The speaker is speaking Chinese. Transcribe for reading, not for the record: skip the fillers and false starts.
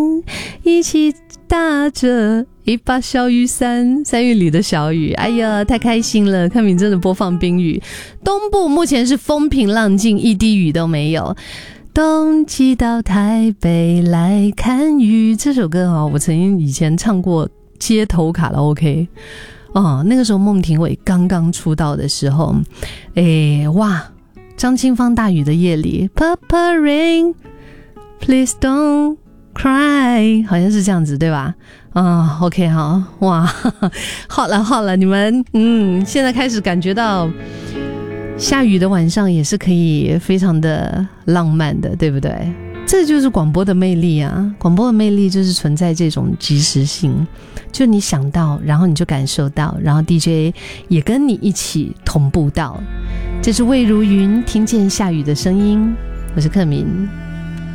一起打着一把小雨伞，山雨里的小雨，哎呀，太开心了！克敏真的播放冰雨，东部目前是风平浪静，一滴雨都没有。冬季到台北来看雨，这首歌我曾经以前唱过街头卡拉 OK。那个时候孟庭苇刚刚出道的时候，哇，张清芳大雨的夜里 Papa Rain Please Don't Cry， 好像是这样子对吧？OK 好，哇，好了，你们现在开始感觉到下雨的晚上也是可以非常的浪漫的，对不对？这就是广播的魅力啊！广播的魅力就是存在这种即时性，就你想到，然后你就感受到，然后 DJ 也跟你一起同步到。这是魏如云听见下雨的声音，我是克敏。